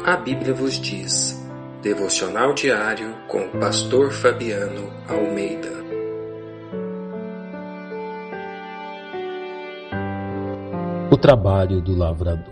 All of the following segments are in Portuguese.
A Bíblia vos diz. Devocional diário com o pastor Fabiano Almeida. O trabalho do lavrador.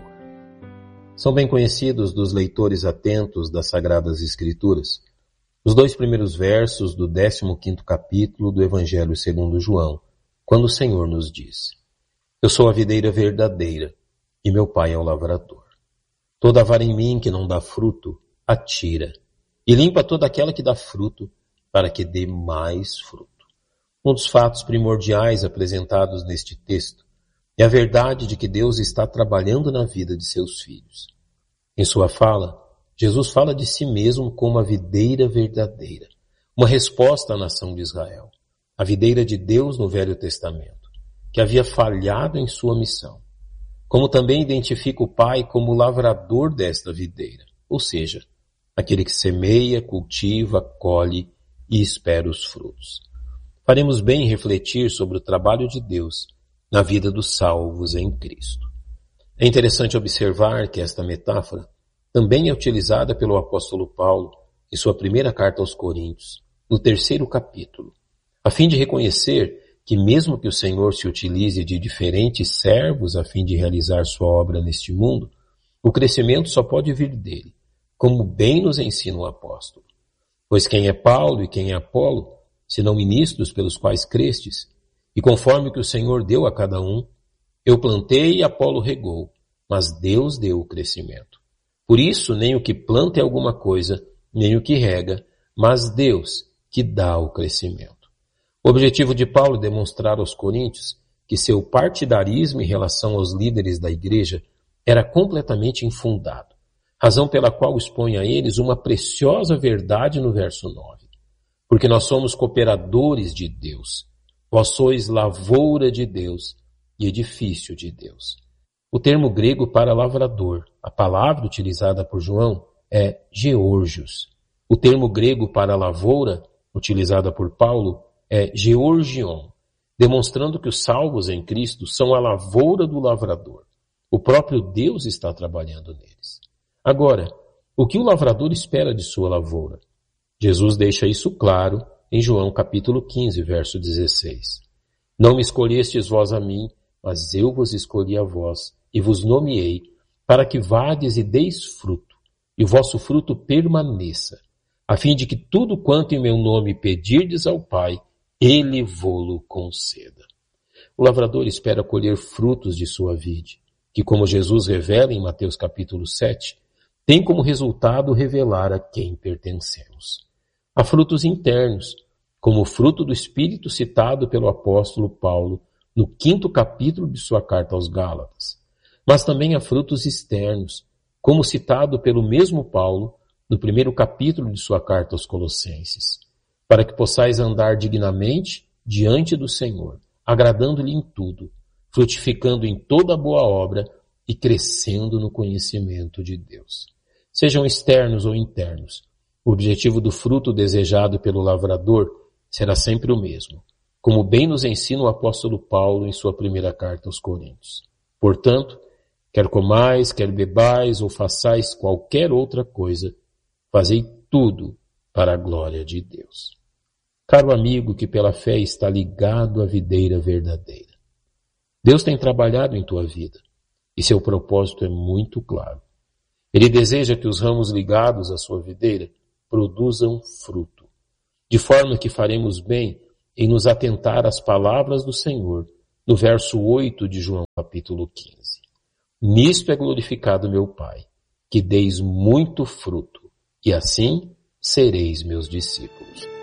São bem conhecidos dos leitores atentos das Sagradas Escrituras os 2 primeiros versos do 15º capítulo do Evangelho segundo João, quando o Senhor nos diz: Eu sou a videira verdadeira, e meu Pai é o lavrador. Toda vara em mim que não dá fruto, atira, e limpa toda aquela que dá fruto, para que dê mais fruto. Um dos fatos primordiais apresentados neste texto é a verdade de que Deus está trabalhando na vida de seus filhos. Em sua fala, Jesus fala de si mesmo como a videira verdadeira, uma resposta à nação de Israel, a videira de Deus no Velho Testamento, que havia falhado em sua missão. Como também identifica o Pai como o lavrador desta videira, ou seja, aquele que semeia, cultiva, colhe e espera os frutos. Faremos bem em refletir sobre o trabalho de Deus na vida dos salvos em Cristo. É interessante observar que esta metáfora também é utilizada pelo apóstolo Paulo em sua primeira carta aos Coríntios, no 3º capítulo, a fim de reconhecer que mesmo que o Senhor se utilize de diferentes servos a fim de realizar sua obra neste mundo, o crescimento só pode vir dele, como bem nos ensina o apóstolo. Pois quem é Paulo e quem é Apolo, senão ministros pelos quais crestes, e conforme que o Senhor deu a cada um, eu plantei e Apolo regou, mas Deus deu o crescimento. Por isso, nem o que planta é alguma coisa, nem o que rega, mas Deus que dá o crescimento. O objetivo de Paulo é demonstrar aos coríntios que seu partidarismo em relação aos líderes da igreja era completamente infundado, razão pela qual expõe a eles uma preciosa verdade no verso 9. Porque nós somos cooperadores de Deus, vós sois lavoura de Deus e edifício de Deus. O termo grego para lavrador, a palavra utilizada por João, é georgios. O termo grego para lavoura, utilizada por Paulo, é georgion, demonstrando que os salvos em Cristo são a lavoura do lavrador. O próprio Deus está trabalhando neles. Agora, o que o lavrador espera de sua lavoura? Jesus deixa isso claro em João capítulo 15, verso 16. Não me escolhestes vós a mim, mas eu vos escolhi a vós, e vos nomeei, para que vades e deis fruto, e o vosso fruto permaneça, a fim de que tudo quanto em meu nome pedirdes ao Pai, Ele vô-lo conceda. O lavrador espera colher frutos de sua vide, que, como Jesus revela em Mateus capítulo 7, tem como resultado revelar a quem pertencemos. Há frutos internos, como o fruto do Espírito citado pelo apóstolo Paulo no 5º capítulo de sua carta aos Gálatas. Mas também há frutos externos, como citado pelo mesmo Paulo no 1º capítulo de sua carta aos Colossenses, para que possais andar dignamente diante do Senhor, agradando-lhe em tudo, frutificando em toda boa obra e crescendo no conhecimento de Deus. Sejam externos ou internos, o objetivo do fruto desejado pelo lavrador será sempre o mesmo, como bem nos ensina o apóstolo Paulo em sua primeira carta aos Coríntios. Portanto, quer comais, quer bebais ou façais qualquer outra coisa, fazei tudo para a glória de Deus. Caro amigo que pela fé está ligado à videira verdadeira, Deus tem trabalhado em tua vida e seu propósito é muito claro. Ele deseja que os ramos ligados à sua videira produzam fruto, de forma que faremos bem em nos atentar às palavras do Senhor no verso 8 de João capítulo 15. Nisto é glorificado meu Pai, que deis muito fruto, e assim sereis meus discípulos.